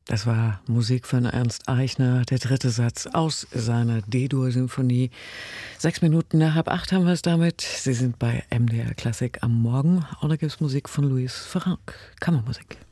Das war Musik von Ernst Eichner, der dritte Satz aus seiner D-Dur-Symphonie. 6 Minuten nach 7:30 haben wir es damit. Sie sind bei MDR Klassik am Morgen. Und da gibt es Musik von Louis Franck, Kammermusik.